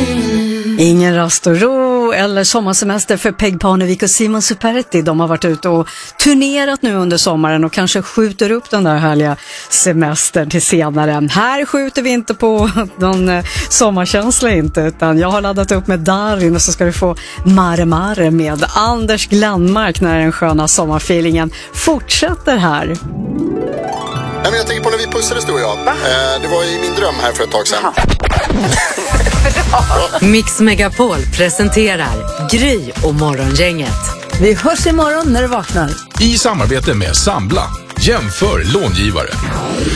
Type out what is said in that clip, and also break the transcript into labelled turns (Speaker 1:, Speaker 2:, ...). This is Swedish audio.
Speaker 1: Ingen rast och ro eller sommarsemester för Peg Parnevik och Simon Superetti. De har varit ute och turnerat nu under sommaren och kanske skjuter upp den där härliga semestern till senare. Här skjuter vi inte på någon sommarkänsla inte, utan jag har laddat upp med Darin och så ska du få Mare Mare med Anders Glenmark när den sköna sommarfeelingen fortsätter här.
Speaker 2: Nej, men jag tänker på när vi pussades, du och jag. Det var i min dröm här för ett tag sedan.
Speaker 3: Mix Megapol presenterar Gry och Morgongänget.
Speaker 1: Vi hörs imorgon när du vaknar.
Speaker 4: I samarbete med Sambla. Jämför långivare.